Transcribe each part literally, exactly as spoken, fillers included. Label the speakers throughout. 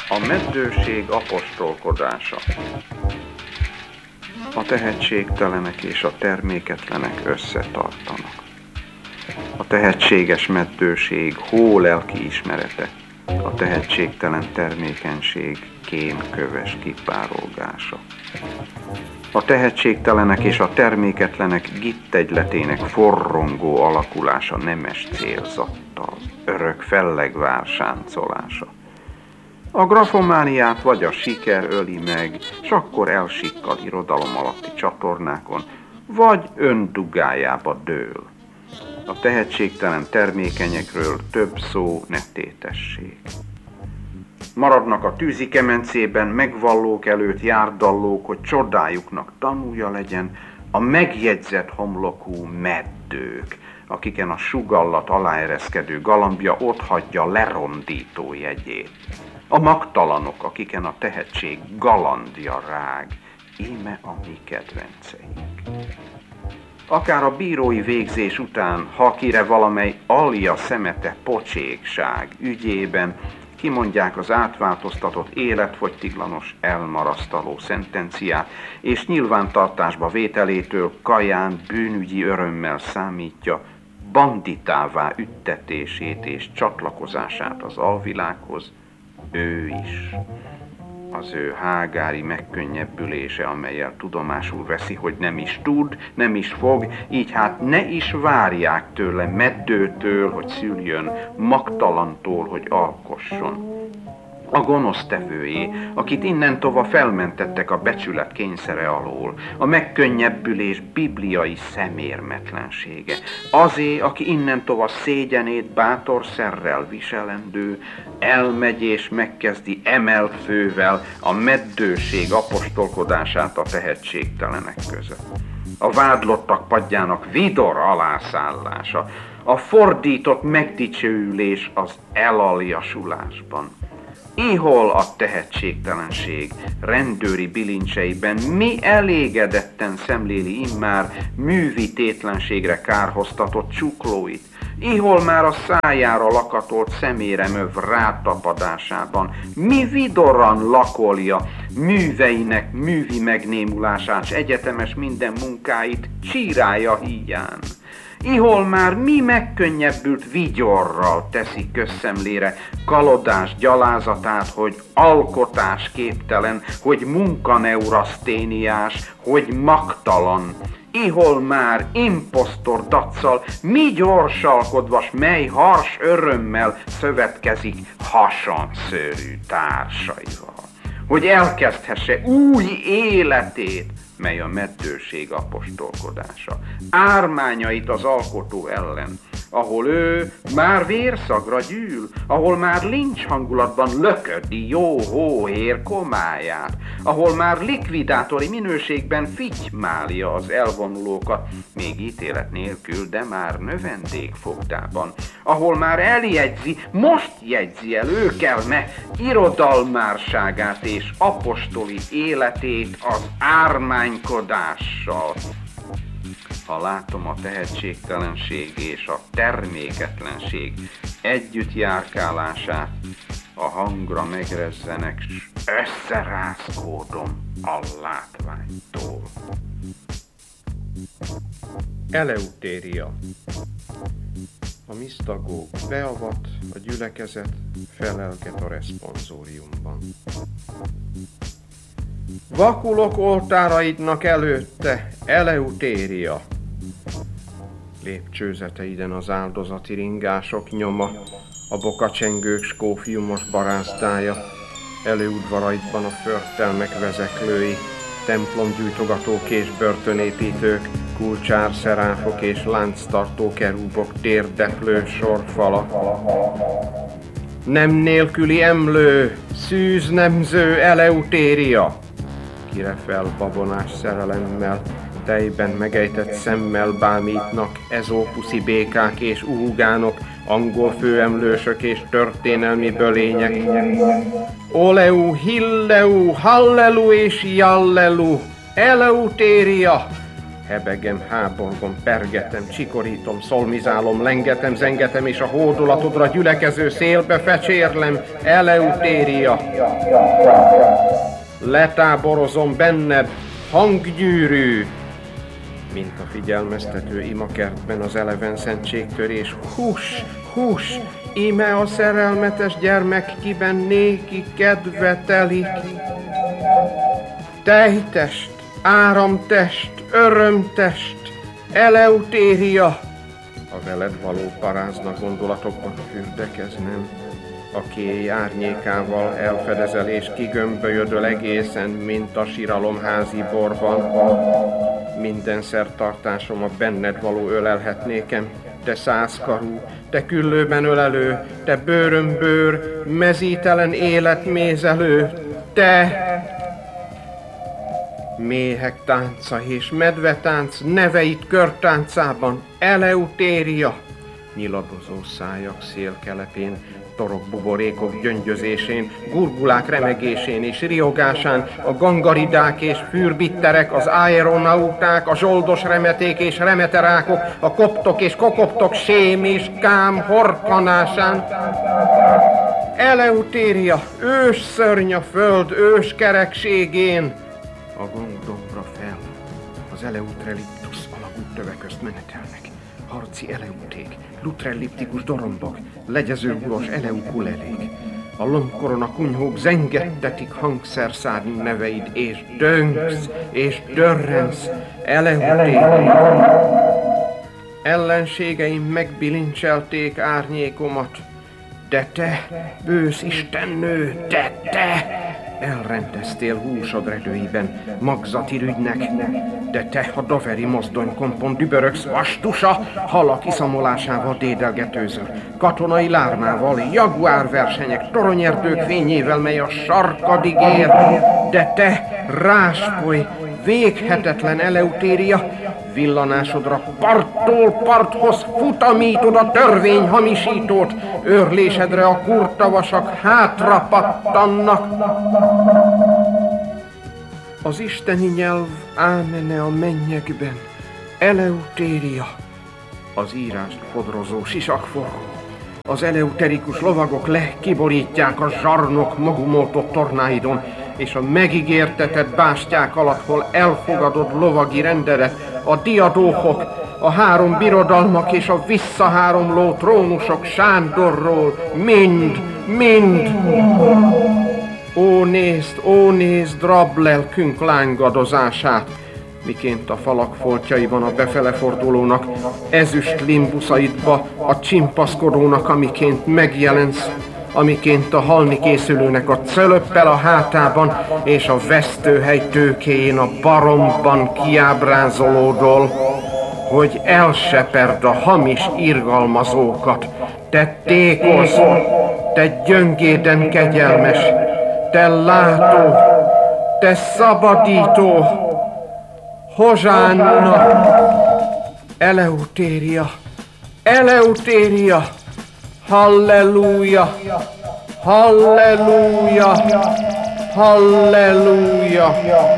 Speaker 1: A meddőség apostolkodása. A tehetségtelenek és a terméketlenek összetartanak. A tehetséges meddőség hó lelki ismerete, a tehetségtelen termékenység kémköves kipárolgása. A tehetségtelenek és a terméketlenek gittegyletének forrongó alakulása nemes célzattal, örök fellegvár sáncolása. A grafomániát vagy a siker öli meg, s akkor elsikkad irodalom alatti csatornákon, vagy öndugájába dől. A tehetségtelen termékenyekről több szó ne tétessék. Maradnak a tűzikemencében megvallók előtt járdallók, hogy csodájuknak tanúja legyen a megjegyzett homlokú meddők, akiken a sugallat aláereszkedő galambja otthagyja lerondító jegyét. A magtalanok, akiken a tehetség galandja rág, íme a mi kedvenceink. Akár a bírói végzés után, ha kire valamely alja szemete pocsékság ügyében kimondják az átváltoztatott életfogytiglanos elmarasztaló szentenciát, és nyilvántartásba vételétől kaján bűnügyi örömmel számítja banditává üttetését és csatlakozását az alvilághoz, ő is. Az ő hágári megkönnyebbülése, amellyel tudomásul veszi, hogy nem is tud, nem is fog, így hát ne is várják tőle meddőtől, hogy szüljön, magtalantól, hogy alkosson. A gonosztevőjé, akit innentova felmentettek a becsület kényszere alól, a megkönnyebbülés bibliai szemérmetlensége, azé, aki innentova szégyenét bátor szerrel viselendő, elmegy és megkezdi emelt fővel a meddőség apostolkodását a tehetségtelenek között. A vádlottak padjának vidor alászállása, a fordított megdicsőülés az elaljasulásban. Ihol a tehetségtelenség rendőri bilincseiben mi elégedetten szemléli immár művi tétlenségre kárhoztatott csuklóit, ihol már a szájára lakatolt szeméremöv rátapadásában mi vidoran lakolja műveinek művi megnémulását s egyetemes minden munkáit csírája híján. Ihol már mi megkönnyebbült vigyorral teszi közszemlére kalodás gyalázatát, hogy alkotás képtelen, hogy munkaneuraszténiás, hogy magtalan. Ihol már imposztor daccal, mi gyorsalkodva, s mely hars örömmel szövetkezik hasanszőrű társaival, hogy elkezdhesse új életét, mely a meddőség apostolkodása. Ármányait az alkotó ellen, ahol ő már vérszagra gyűl, ahol már lincs hangulatban löködi jó hóhér komáját, ahol már likvidátori minőségben fitymálja az elvonulókat, még ítélet nélkül, de már növendékfogdában, ahol már eljegyzi, most jegyzi el őkelme irodalmárságát és apostoli életét az ármánykodással. Ha látom a tehetségtelenség és a terméketlenség együtt járkálását, a hangra megrezzenek, s összerázkódom a látványtól.
Speaker 2: Eleutéria. A misztagó beavat, a gyülekezet felelket a reszponzóriumban. Vakulok oltáraidnak előtte, Eleutéria. Lépcsőzeteiden az áldozati ringások nyoma, a bokacsengők skófiumos barázdája, előudvaraidban a förtelmek vezeklői, templomgyújtogatók és börtönépítők, kulcsár szeráfok és lánctartó kerúbok térdeplő sorfala. Nem nélküli emlő, szűz nemző Eleutéria, kire fel babonás szerelemmel, tejben megejtett szemmel bámítnak ezópuszi békák és uhugánok, angol főemlősök és történelmi bölények. Oleu, hilleu, hallelu és jallelu, Eleutéria, Hebegem, háborgom, pergetem, csikorítom, szolmizálom, lengetem, zengetem, és a hódolatodra gyülekező szélbe fecsérlem, Eleutéria. Letáborozom benned, hanggyűrű, mint a figyelmeztető imakertben az eleven szentségtörés. Hús, hús, íme a szerelmetes gyermek, kiben néki kedve telik. Tejtest, áramtest, örömtest, Eleutéria. A veled való parázna gondolatokban fürdekeznem, a kéj árnyékával elfedezel és kigömbölyödöl egészen, mint a siralomházi borban. Minden szertartásom a benned való ölelhetnékem, te százkarú, te küllőben ölelő, te bőröm bőr, mezítelen életmézelő, te... Méhek tánca és medvetánc neveit körtáncában, Eleutéria. Nyiladozó szájak szélkelepén, torok buborékok gyöngyözésén, gurgulák remegésén és riogásán, a gangaridák és fűrbitterek, az aeronauták, a zsoldos remeték és remeterákok, a koptok és kokoptok sém és kám horkanásán. Eleutéria, ős szörny a föld ős kerekségén. A gongdombra fel, az Eleutrelliptus alagú tövek közt menetelnek. Harci eleuték, lutrelliptikus dorombok, legyezőhulos eleukulelék. A lombkorona kunyhók zengettetik hangszerszárny neveid, és döngsz, és dörrensz, Eleutéria. Ellenségeim megbilincselték árnyékomat, de te, ősz istennő, te, te, elrendeztél húsod redőiben, magzatirigynek, de te a daveri mozdony kompon dübörögsz vastusa, halak iszamolásával dédelgetőzöl, katonai lármával, jaguárversenyek, toronyerdők fényével, mely a sarkadig ér, de te rásfoly, véghetetlen Eleutéria, villanásodra parttól parthoz futamítod a törvény hamisítót, őrlésedre a kurtavasak hátra pattannak. Az isteni nyelv ámene a mennyekben, Eleutéria. Az írást fodrozó sisakforró, az eleuterikus lovagok lekiborítják a zsarnok magumoltott tornáidon, és a megígértetett bástyák alatt, hol elfogadod lovagi rendedet, a diadókok, a három birodalmak és a visszaháromló trónusok Sándorról, mind, mind. Ó nézd, ó nézd rablelkünk lángadozását, miként a falak foltjaiban a befele fordulónak, ezüst limbuszaidba a csimpaszkodónak, amiként megjelensz, amiként a halni készülőnek a cölöppel a hátában, és a vesztőhely tőkéjén a baromban kiábrázolódol, hogy elseperd a hamis irgalmazókat. Te tékoz, te gyöngéden kegyelmes, te látó, te szabadító, Hozsánna, Eleutéria, Eleutéria, halleluja, halleluja, halleluja.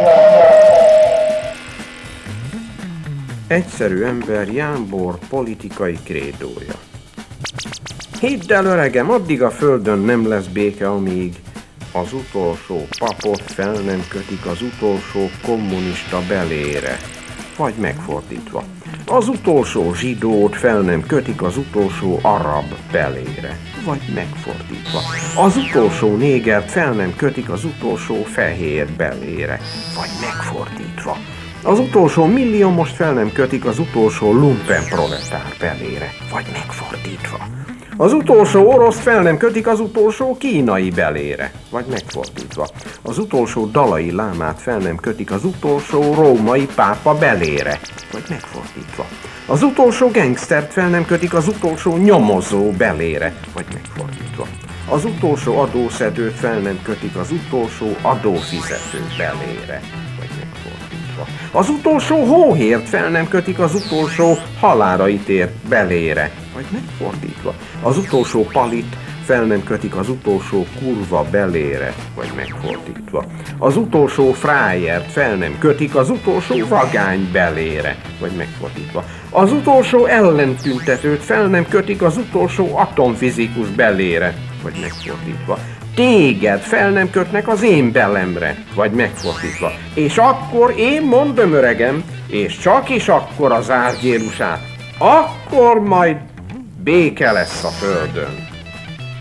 Speaker 2: Egyszerű ember Jánbor politikai krédója. Hidd el, öregem, addig a földön nem lesz béke, amíg az utolsó papot fel nem kötik az utolsó kommunista belére, vagy megfordítva. Az utolsó zsidót fel nem kötik az utolsó arab belére, vagy megfordítva. Az utolsó négert fel nem kötik az utolsó fehér belére, vagy megfordítva. Az utolsó milliómost fel nem kötik az utolsó lumpen proletár belére, vagy megfordítva. Az utolsó orosz fel nem kötik az utolsó kínai belére, vagy megfordítva. Az utolsó dalai lámát fel nem kötik az utolsó római pápa belére, vagy megfordítva. Az utolsó gengsztert fel nem kötik az utolsó nyomozó belére, vagy megfordítva. Az utolsó adószedőt fel nem kötik az utolsó adófizető belére, vagy megfordítva. Az utolsó hóhért fel nem kötik az utolsó halálra ítélt belére, vagy megfordítva. Az utolsó palit fel nem kötik az utolsó kurva belére, vagy megfordítva. Az utolsó frájert fel nem kötik az utolsó vagány belére, vagy megfordítva. Az utolsó ellentüntetőt fel nem kötik az utolsó atomfizikus belére, vagy megfordítva. Téged fel nem kötnek az én belemre, vagy megfordítva. És akkor én mondom, öregem, és csak is akkor az árgyérusát, akkor majd béke lesz a földön.